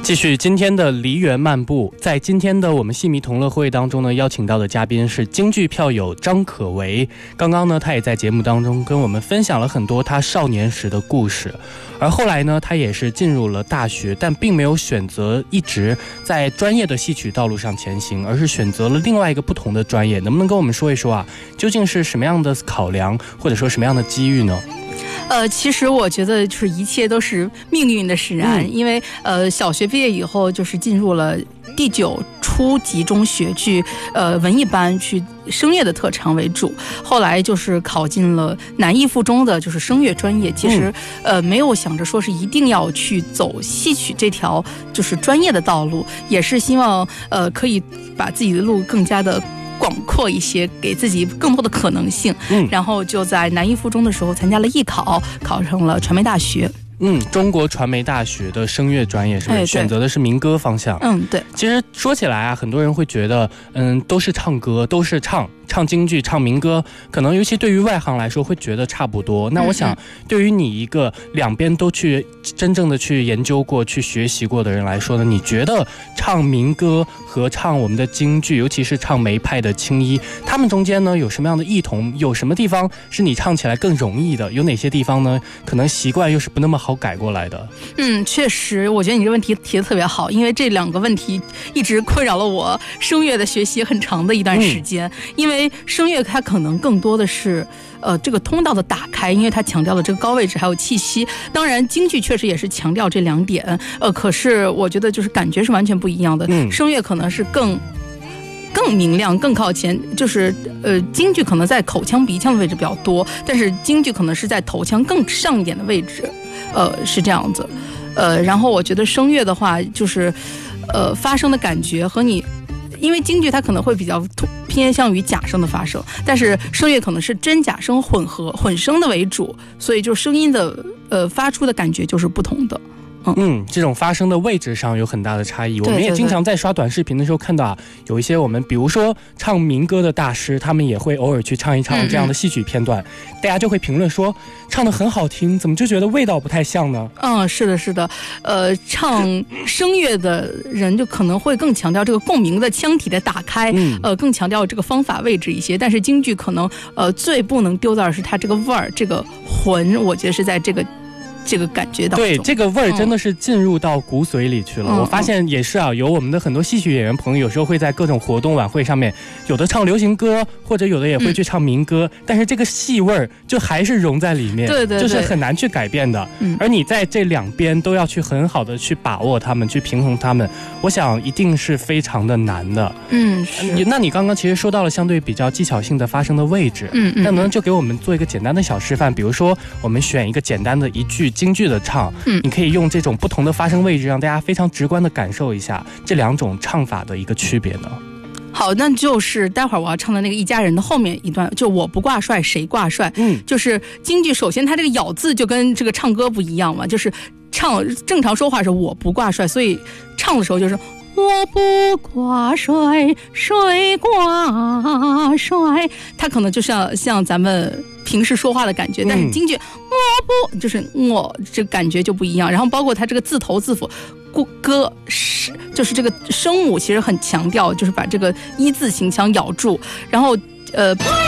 继续今天的梨园漫步，在今天的我们戏迷同乐会当中呢，邀请到的嘉宾是京剧票友张可为。刚刚呢，他也在节目当中跟我们分享了很多他少年时的故事。而后来呢，他也是进入了大学，但并没有选择一直在专业的戏曲道路上前行，而是选择了另外一个不同的专业。能不能跟我们说一说啊，究竟是什么样的考量，或者说什么样的机遇呢？ 其实我觉得就是一切都是命运的使然，因为小学毕业以后就是进入了第9初级中学去文艺班去声乐的特长为主，后来就是考进了南艺附中的就是声乐专业。其实没有想着说是一定要去走戏曲这条就是专业的道路，也是希望可以把自己的路更加的广阔一些，给自己更多的可能性。然后就在南艺附中的时候参加了艺考，考上了传媒大学。 中国传媒大学的声乐专业是不是选择的是民歌方向？ 对。 其实说起来啊，很多人会觉得，都是唱歌，都是唱京剧、唱民歌，可能尤其对于外行来说会觉得差不多。那我想，对于你一个两边都去真正的去研究过、去学习过的人来说呢，你觉得唱民歌和唱我们的京剧，尤其是唱梅派的青衣，他们中间呢有什么样的异同？有什么地方是你唱起来更容易的？有哪些地方呢，可能习惯又是不那么好改过来的？ 确实，我觉得你这问题提得特别好，因为这两个问题一直困扰了我声乐的学习很长的一段时间。因为声乐它可能更多的是这个通道的打开，因为它强调了这个高位置还有气息。当然京剧确实也是强调这两点，可是我觉得就是感觉是完全不一样的。声乐可能是更明亮、更靠前，就是京剧可能在口腔鼻腔的位置比较多，但是京剧可能是在头腔更上一点的位置，是这样子。然后我觉得声乐的话，就是发声的感觉和你，因为京剧它可能会比较偏向于假声的发声，但是声乐可能是真假声混声的为主，所以就声音的发出的感觉就是不同的。 这种发声的位置上有很大的差异。我们也经常在刷短视频的时候看到有一些我们比如说唱民歌的大师，他们也会偶尔去唱一唱这样的戏曲片段，大家就会评论说唱得很好听，怎么就觉得味道不太像呢？是的，唱声乐的人就可能会更强调这个共鸣的腔体的打开，更强调这个方法位置一些。但是京剧可能最不能丢的是它这个味儿，这个魂，我觉得是在这个感觉当中。 对，这个味儿真的是进入到骨髓里去了。我发现也是啊，有我们的很多戏曲演员朋友，有时候会在各种活动晚会上面，有的唱流行歌，或者有的也会去唱民歌，但是这个戏味儿就还是融在里面， 对， 就是很难去改变的。而你在这两边都要去很好的去把握他们，去平衡他们，我想一定是非常的难的。那你刚刚其实说到了相对比较技巧性的发声的位置，那能不能就给我们做一个简单的小示范？比如说我们选一个简单的一句京剧的唱，你可以用这种不同的发声位置，让大家非常直观的感受一下这两种唱法的一个区别呢？ 好，那就是待会儿我要唱的那个一家人的后面一段，就我不挂帅谁挂帅。就是京剧首先它这个咬字就跟这个唱歌不一样嘛，就是唱正常说话是我不挂帅，所以唱的时候就是我不挂帅谁挂帅，它可能就像咱们平时说话的感觉，但是京剧我不就是我这感觉就不一样。然后包括它这个字头字符歌是就是这个声母其实很强调，就是把这个一字形腔咬住，然后